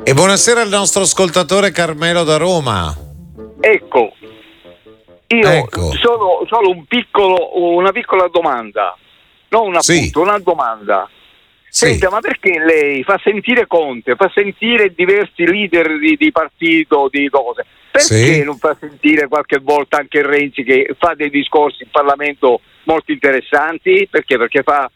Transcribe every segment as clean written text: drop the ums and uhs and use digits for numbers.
E buonasera al nostro ascoltatore Carmelo da Roma. Ecco, io solo una piccola domanda, non un appunto, una domanda. Senta, ma perché lei fa sentire Conte, fa sentire diversi leader di partito, di cose? Perché non fa sentire qualche volta anche Renzi, che fa dei discorsi in Parlamento molto interessanti? Perché fa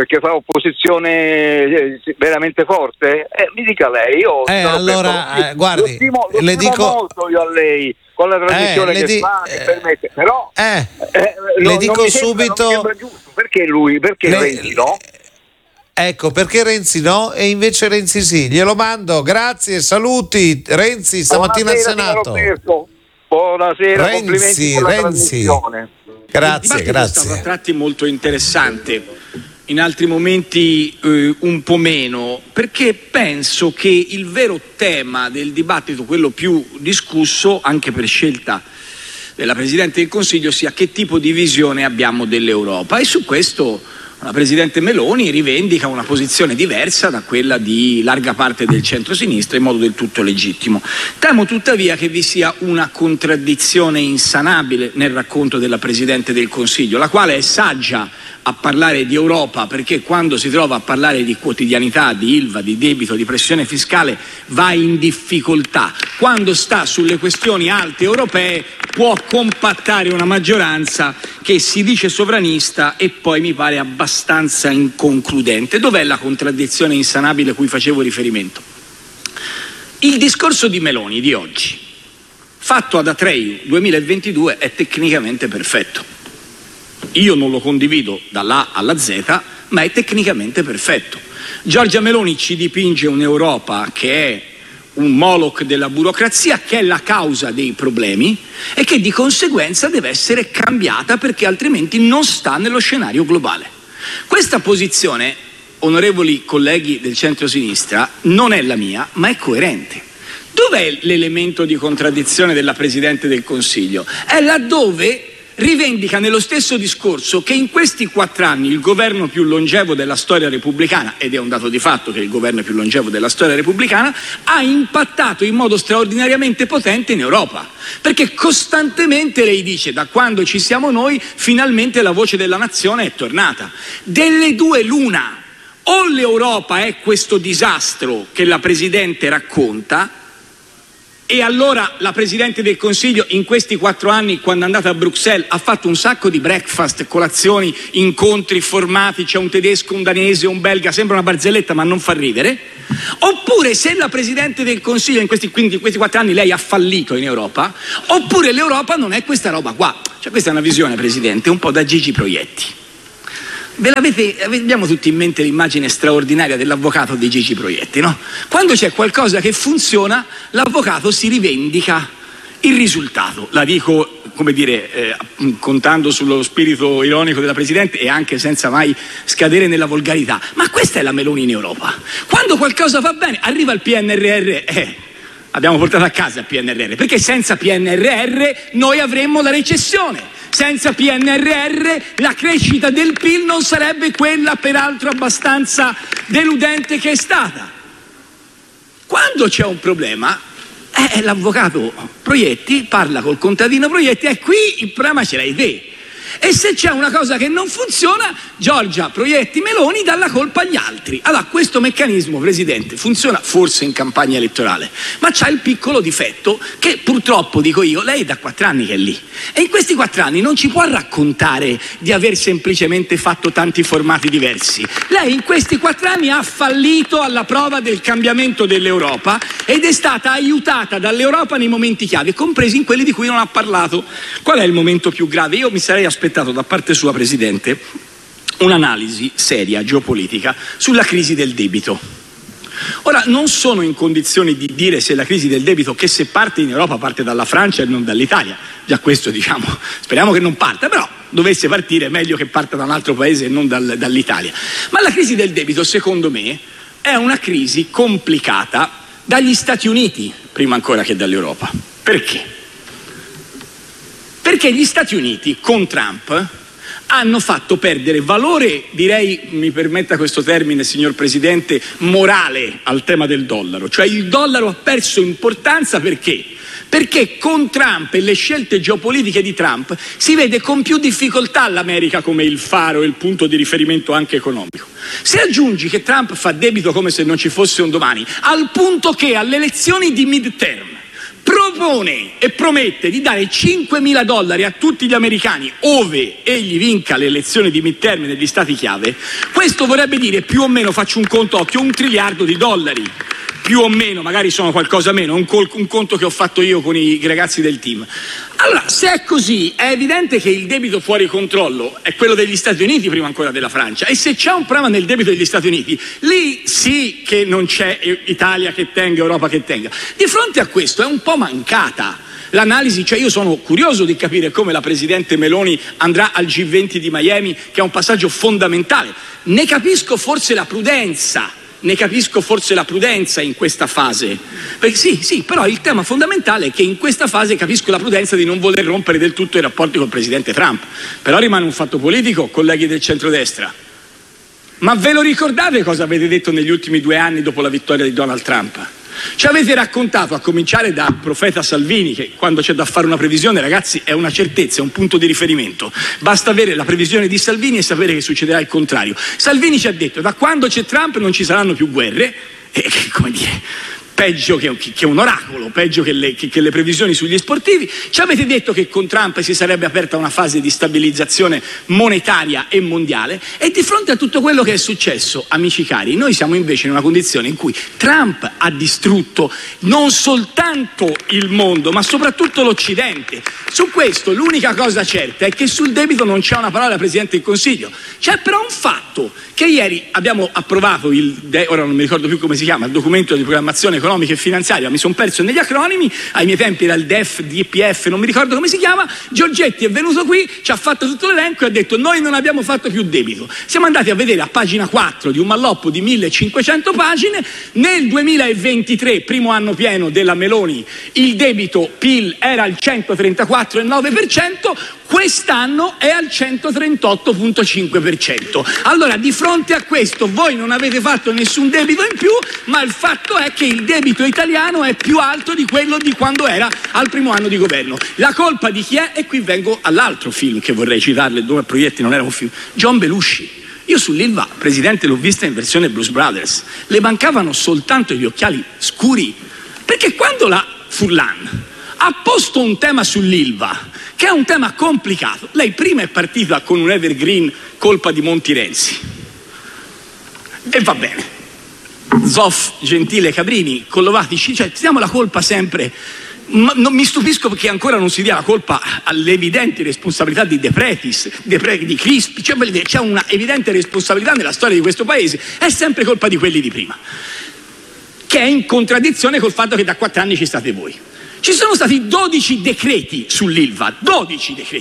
opposizione veramente forte? Mi dica lei. Io guardi, le dico molto io a lei con la trasmissione che fa, che permette, però le dico subito, non mi sembra giusto. Perché Renzi no? Ecco, perché Renzi no e invece Renzi sì. Glielo mando, grazie, saluti Renzi stamattina al Senato. Buonasera, complimenti per la trasmissione. Grazie. È stato a tratti molto interessante, in altri momenti un po' meno, perché penso che il vero tema del dibattito, quello più discusso anche per scelta della Presidente del Consiglio, sia che tipo di visione abbiamo dell'Europa, e su questo la Presidente Meloni rivendica una posizione diversa da quella di larga parte del centro-sinistra, in modo del tutto legittimo. Temo tuttavia che vi sia una contraddizione insanabile nel racconto della Presidente del Consiglio, la quale è saggia a parlare di Europa, perché quando si trova a parlare di quotidianità, di ILVA, di debito, di pressione fiscale, va in difficoltà. Quando sta sulle questioni alte europee può compattare una maggioranza che si dice sovranista e poi mi pare abbastanza inconcludente. Dov'è la contraddizione insanabile a cui facevo riferimento? Il discorso di Meloni di oggi, fatto ad Atreju 2022, è tecnicamente perfetto. Io non lo condivido dall'A alla Z, ma è tecnicamente perfetto. Giorgia Meloni ci dipinge un'Europa che è un Moloch della burocrazia, che è la causa dei problemi e che di conseguenza deve essere cambiata perché altrimenti non sta nello scenario globale. Questa posizione, onorevoli colleghi del centro-sinistra, non è la mia, ma è coerente. Dov'è l'elemento di contraddizione della Presidente del Consiglio? È laddove rivendica nello stesso discorso che in questi 4 anni il governo più longevo della storia repubblicana, ed è un dato di fatto che il governo più longevo della storia repubblicana, ha impattato in modo straordinariamente potente in Europa, perché costantemente lei dice: da quando ci siamo noi finalmente la voce della nazione è tornata. Delle due l'una: o l'Europa è questo disastro che la Presidente racconta, e allora la Presidente del Consiglio in questi 4 anni, quando è andata a Bruxelles, ha fatto un sacco di breakfast, colazioni, incontri formati, c'è un tedesco, un danese, un belga, sembra una barzelletta ma non fa ridere. Oppure, se la Presidente del Consiglio in questi 4 anni lei ha fallito in Europa, oppure l'Europa non è questa roba qua. Cioè, questa è una visione, Presidente, un po' da Gigi Proietti. Abbiamo tutti in mente l'immagine straordinaria dell'avvocato di Gigi Proietti, no? Quando c'è qualcosa che funziona, l'avvocato si rivendica il risultato. La dico, come dire, contando sullo spirito ironico della Presidente e anche senza mai scadere nella volgarità. Ma questa è la Meloni in Europa. Quando qualcosa va bene, arriva il PNRR, abbiamo portato a casa il PNRR, perché senza PNRR noi avremmo la recessione. Senza PNRR la crescita del PIL non sarebbe quella, peraltro abbastanza deludente, che è stata. Quando c'è un problema, l'avvocato Proietti parla col contadino Proietti e qui il problema ce l'hai te. E se c'è una cosa che non funziona, Giorgia Proietti Meloni dà la colpa agli altri. Allora, questo meccanismo, Presidente, funziona forse in campagna elettorale, ma c'ha il piccolo difetto che purtroppo, dico io, lei è da 4 anni che è lì e in questi 4 anni non ci può raccontare di aver semplicemente fatto tanti formati diversi. Lei in questi 4 anni ha fallito alla prova del cambiamento dell'Europa ed è stata aiutata dall'Europa nei momenti chiave, compresi in quelli di cui non ha parlato. Qual è il momento più grave? Io mi sarei aspettato da parte sua, Presidente, un'analisi seria geopolitica sulla crisi del debito. Ora, non sono in condizioni di dire se la crisi del debito, che se parte in Europa parte dalla Francia e non dall'Italia, già questo diciamo, speriamo che non parta, però dovesse partire è meglio che parta da un altro paese e non dall'Italia. Ma la crisi del debito, secondo me, è una crisi complicata dagli Stati Uniti prima ancora che dall'Europa. Perché? Perché gli Stati Uniti con Trump hanno fatto perdere valore, direi, mi permetta questo termine, signor Presidente, morale al tema del dollaro. Cioè il dollaro ha perso importanza perché? Perché con Trump e le scelte geopolitiche di Trump si vede con più difficoltà l'America come il faro e il punto di riferimento anche economico. Se aggiungi che Trump fa debito come se non ci fosse un domani, al punto che alle elezioni di midterm propone e promette di dare $5.000 a tutti gli americani ove egli vinca le elezioni di midterm negli stati chiave, questo vorrebbe dire più o meno, faccio un conto occhio, $1 triliardo, più o meno, magari sono qualcosa meno, un conto che ho fatto io con i ragazzi del team. Allora, se è così, è evidente che il debito fuori controllo è quello degli Stati Uniti prima ancora della Francia, e se c'è un problema nel debito degli Stati Uniti, lì sì che non c'è Italia che tenga, Europa che tenga. Di fronte a questo è un po' mancata l'analisi, cioè io sono curioso di capire come la Presidente Meloni andrà al G20 di Miami, che è un passaggio fondamentale. Ne capisco forse la prudenza in questa fase, perché sì, però il tema fondamentale è che in questa fase capisco la prudenza di non voler rompere del tutto i rapporti col Presidente Trump, però rimane un fatto politico, colleghi del centrodestra. Ma ve lo ricordate cosa avete detto negli ultimi 2 anni dopo la vittoria di Donald Trump? Ci avete raccontato, a cominciare da profeta Salvini, che quando c'è da fare una previsione, ragazzi, è una certezza, è un punto di riferimento. Basta avere la previsione di Salvini e sapere che succederà il contrario. Salvini ci ha detto: da quando c'è Trump non ci saranno più guerre, e come dire, peggio che un oracolo, peggio che le previsioni sugli sportivi. Ci avete detto che con Trump si sarebbe aperta una fase di stabilizzazione monetaria e mondiale, e di fronte a tutto quello che è successo, amici cari, noi siamo invece in una condizione in cui Trump ha distrutto non soltanto il mondo, ma soprattutto l'Occidente. Su questo l'unica cosa certa è che sul debito non c'è una parola del Presidente del Consiglio. C'è però un fatto, che ieri abbiamo approvato ora non mi ricordo più come si chiama, il documento di programmazione economica e finanziaria, mi sono perso negli acronimi, ai miei tempi era il DEF, DPF, non mi ricordo come si chiama. Giorgetti è venuto qui, ci ha fatto tutto l'elenco e ha detto: noi non abbiamo fatto più debito. Siamo andati a vedere a pagina 4 di un malloppo di 1500 pagine, nel 2023, primo anno pieno della Meloni, il debito PIL era al 134,9%, quest'anno è al 138,5%. Allora, di fronte a questo voi non avete fatto nessun debito in più, ma il fatto è che il debito italiano è più alto di quello di quando era al primo anno di governo. La colpa di chi è? E qui vengo all'altro film che vorrei citarle, dove Proietti non era un film, John Belushi. Io sull'Ilva, Presidente, l'ho vista in versione Blues Brothers, le mancavano soltanto gli occhiali scuri, perché quando la Furlan ha posto un tema sull'Ilva, che è un tema complicato, lei prima è partita con un evergreen, colpa di Monti Renzi, e va bene, Zoff, Gentile, Cabrini, Collovatici, cioè diamo la colpa sempre. Ma non mi stupisco perché ancora non si dia la colpa alle evidenti responsabilità di De Pretis, di Crispi, cioè c'è una evidente responsabilità nella storia di questo paese, è sempre colpa di quelli di prima, che è in contraddizione col fatto che da 4 anni ci state voi. Ci sono stati 12 decreti sull'Ilva, 12 decreti.